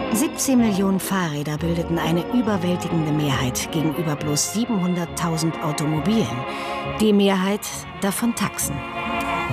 17 Millionen Fahrräder bildeten eine überwältigende Mehrheit gegenüber bloß 700.000 Automobilen. Die Mehrheit davon Taxen.